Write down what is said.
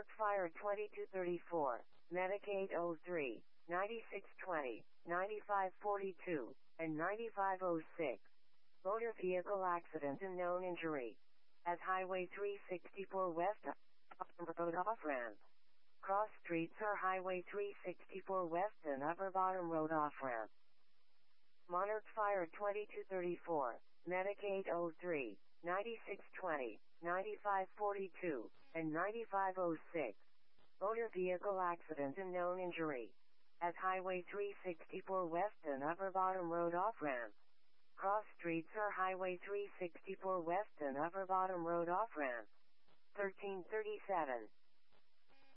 Monarch Fire 2234, Medicaid 03, 9620, 9542, and 9506. Motor vehicle accident and known injury. As Highway 364 West Road off-ramp. Cross streets are Highway 364 West and Upper Bottom Road off-ramp. Monarch Fire 2234, Medicaid 03, 9620, 9542, and 9506. Motor vehicle accident and known injury. As Highway 364 West and Upper Bottom Road off-ramp. Cross streets are Highway 364 West and Upper Bottom Road off-ramp. 1337.